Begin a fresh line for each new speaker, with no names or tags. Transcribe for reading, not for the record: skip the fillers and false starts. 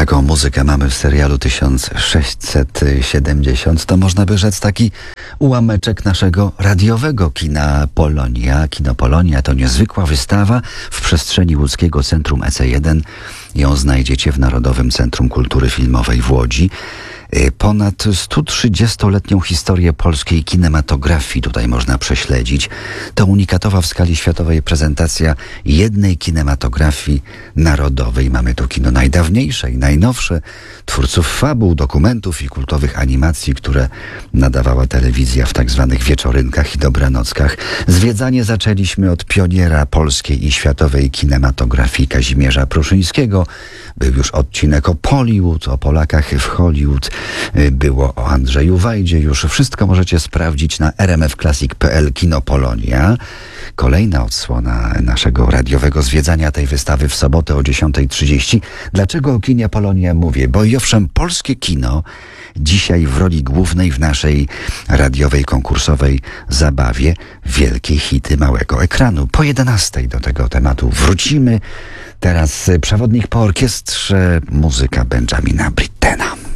Taką muzykę mamy w serialu 1670. To można by rzec taki ułameczek naszego radiowego kina Polonia. Kino Polonia to niezwykła wystawa w przestrzeni łódzkiego Centrum EC1. Ją znajdziecie w Narodowym Centrum Kultury Filmowej w Łodzi. Ponad 130-letnią historię polskiej kinematografii tutaj można prześledzić. To unikatowa w skali światowej prezentacja jednej kinematografii narodowej. Mamy tu kino najdawniejsze i najnowsze, twórców fabuł, dokumentów i kultowych animacji, które nadawała telewizja w tak zwanych wieczorynkach i dobranockach. Zwiedzanie zaczęliśmy od pioniera polskiej i światowej kinematografii Kazimierza Pruszyńskiego. Był już odcinek o Pollywood, o Polakach w Hollywood. Było o Andrzeju Wajdzie. Już wszystko możecie sprawdzić na rmfclassic.pl Kino Polonia. Kolejna odsłona naszego radiowego zwiedzania tej wystawy w sobotę o 10:30. Dlaczego o kinie Polonia mówię? Bo i owszem, polskie kino dzisiaj w roli głównej w naszej radiowej konkursowej zabawie wielkie hity małego ekranu. Po 11:00 do tego tematu wrócimy. Teraz przewodnik po orkiestrze, muzyka Benjamina Brittena.